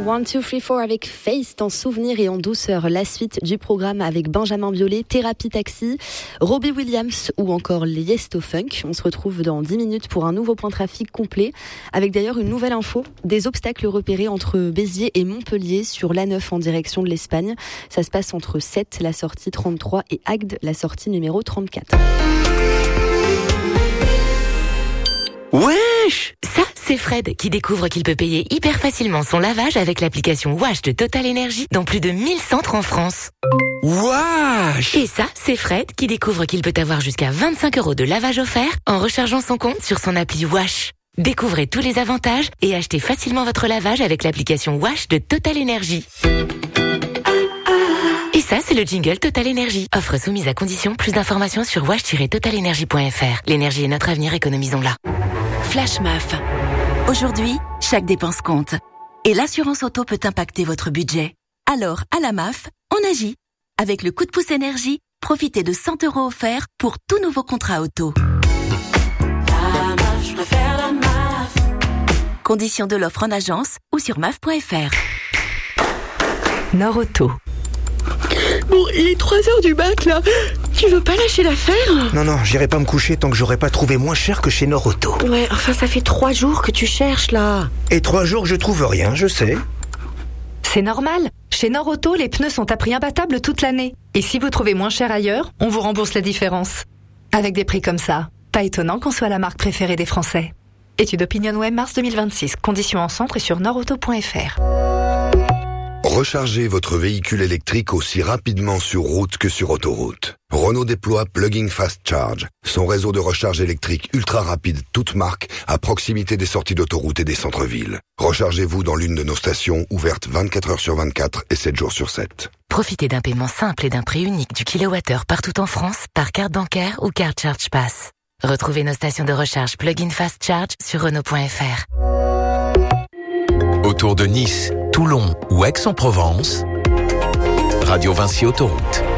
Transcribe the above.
1, 2, 3, 4 avec Face en souvenir et en douceur. La suite du programme avec Benjamin Biolay, Thérapie Taxi, Robbie Williams ou encore les Yesto Funk. On se retrouve dans 10 minutes pour un nouveau point trafic complet avec d'ailleurs une nouvelle info, des obstacles repérés entre Béziers et Montpellier sur l'A9 en direction de l'Espagne. Ça se passe entre Sète, la sortie 33 et Agde, la sortie numéro 34. Wesh! Ça, c'est Fred qui découvre qu'il peut payer hyper facilement son lavage avec l'application Wash de Total Energy dans plus de 1000 centres en France. Wesh! Et ça, c'est Fred qui découvre qu'il peut avoir jusqu'à 25 € de lavage offert en rechargeant son compte sur son appli Wash. Découvrez tous les avantages et achetez facilement votre lavage avec l'application Wash de Total Energy. Et ça, c'est le jingle Total Energy. Offre soumise à condition. Plus d'informations sur wash-totalenergy.fr. L'énergie est notre avenir, économisons-la. Flash MAF. Aujourd'hui, chaque dépense compte. Et l'assurance auto peut impacter votre budget. Alors, à la MAF, on agit. Avec le coup de pouce énergie, profitez de 100 € offerts pour tout nouveau contrat auto. La MAF, je préfère la MAF. Conditions de l'offre en agence ou sur maf.fr. Nord Auto. Bon, il est 3h du mat, là. Tu veux pas lâcher l'affaire ? Non, j'irai pas me coucher tant que j'aurai pas trouvé moins cher que chez Nord Auto. Ouais, enfin, ça fait 3 jours que tu cherches, là. Et 3 jours que je trouve rien, je sais. C'est normal. Chez Nord Auto, les pneus sont à prix imbattable toute l'année. Et si vous trouvez moins cher ailleurs, on vous rembourse la différence. Avec des prix comme ça, pas étonnant qu'on soit la marque préférée des Français. Étude OpinionWay mars 2026. Conditions en centre et sur nordauto.fr. Rechargez votre véhicule électrique aussi rapidement sur route que sur autoroute. Renault déploie Plug-in Fast Charge, son réseau de recharge électrique ultra rapide, toute marque, à proximité des sorties d'autoroute et des centres-villes. Rechargez-vous dans l'une de nos stations, ouvertes 24 heures sur 24 et 7 jours sur 7. Profitez d'un paiement simple et d'un prix unique du kilowattheure partout en France par carte bancaire ou carte Charge Pass. Retrouvez nos stations de recharge Plug-in Fast Charge sur Renault.fr. Autour de Nice, Toulon ou Aix-en-Provence, Radio Vinci Autoroute.